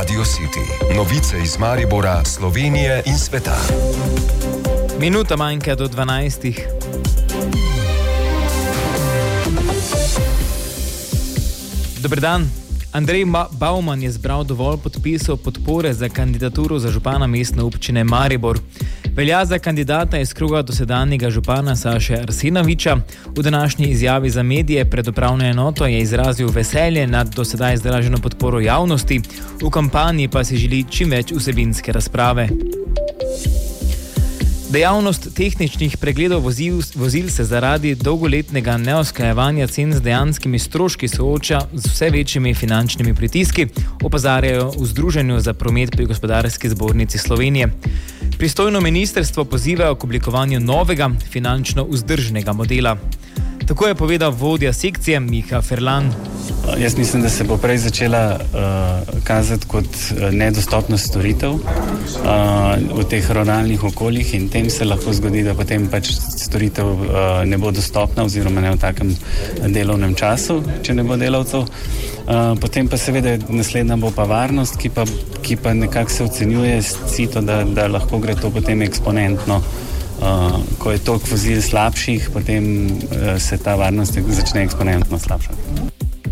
Radio City. Novice iz Maribora, Slovenije in sveta. Minuta manjka do 12. Dober dan. Andrej Bauman je zbral dovolj podpisov podpore za kandidaturo za župana mestne občine Maribor. Velja za kandidata iz kruga dosedanjega župana Saše Arsenoviča. V današnji izjavi za medije pred upravno enoto je izrazil veselje nad dosedaj izraženo podporo javnosti, v kampanji pa si želi čim več vsebinske razprave. Dejavnost tehničnih pregledov vozil se zaradi dolgoletnega neusklajevanja cen z dejanskimi stroški sooča z vse večjimi finančnimi pritiski, opozarjajo v Združenju za promet pri Gospodarski zbornici Slovenije. Pristojno ministrstvo pozivajo k oblikovanju novega, finančno vzdržnega modela. Tako je povedal vodja sekcije Miha Ferlan. Jaz mislim, da se bo prej začela kazati kot nedostopnost storitev v teh ruralnih okoljih in tem se lahko zgodi, da potem pač storitev ne bo dostopna oziroma ne v takem delovnem času, če ne bo delavcev. Potem pa seveda naslednja bo pa varnost, ki pa nekako se ocenjuje s cito, da lahko gre to potem eksponentno. Ko je toliko vozil slabših, potem se ta varnost začne eksponentno slabšati.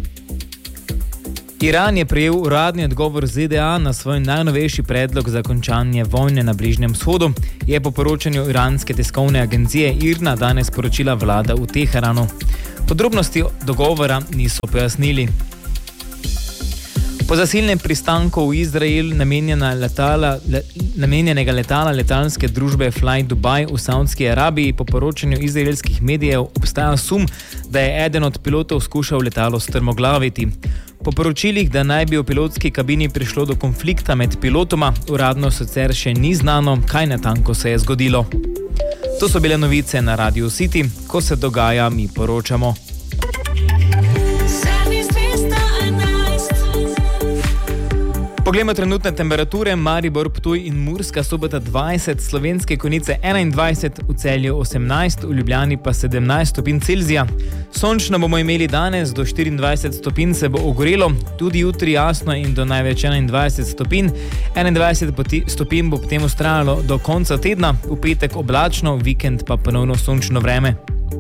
Iran je prejel uradni odgovor ZDA na svoj najnovejši predlog za končanje vojne na Bližnjem vzhodu, je po poročanju iranske tiskovne agencije IRNA danes poročila vlada v Teheranu. Podrobnosti dogovora niso pojasnili. Po zasilnem pristanku v Izrael namenjenega letala letalske družbe Fly Dubai v Saudski Arabiji po poročanju izraelskih medijev obstaja sum, da je eden od pilotov skušal letalo strmoglaviti. Po poročilih, da naj bi v pilotski kabini prišlo do konflikta med pilotoma, uradno sicer še ni znano, kaj natanko se je zgodilo. To so bile novice na Radio City, ko se dogaja, mi poročamo. Poglejmo trenutne temperature. Maribor, Ptuj in Murska Sobota 20, Slovenske Konjice 21, v Celju 18, v Ljubljani pa 17 stopinj Celzija. Sončno bomo imeli danes, do 24 stopinj se bo ogorelo, tudi jutri jasno in do največ 21 stopinj. 21 stopinj bo potem vztrajalo do konca tedna, v petek oblačno, vikend pa ponovno sončno vreme.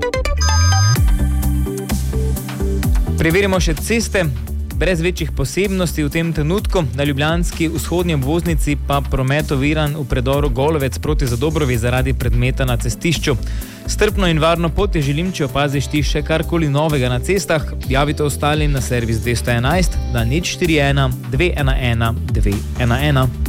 Preverimo še ceste. Brez večjih posebnosti v tem trenutku, na ljubljanski vzhodnji obvoznici pa promet oviran v predoru Golovec proti Zadobrovi zaradi predmeta na cestišču. Strpno in varno pot je želim, če opaziš ti še karkoli novega na cestah, javite ostalim na servis 211 na 041 211 211.